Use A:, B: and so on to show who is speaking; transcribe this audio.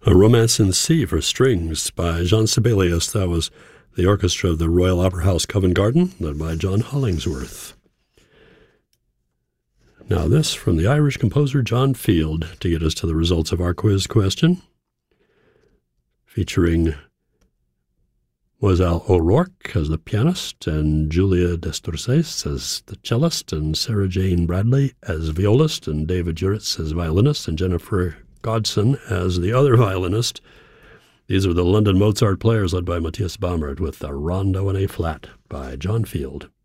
A: A Romance in C for Strings by Jean Sibelius. That was the orchestra of the Royal Opera House Covent Garden, led by John Hollingsworth. Now this from the Irish composer John Field to get us to the results of our quiz question, featuring Moselle O'Rourke as the pianist and Julia Destorses as the cellist and Sarah Jane Bradley as violist and David Juritz as violinist and Jennifer Godson as the other violinist. These are the London Mozart Players led by Matthias Baumert with the Rondo in A-flat by John Field.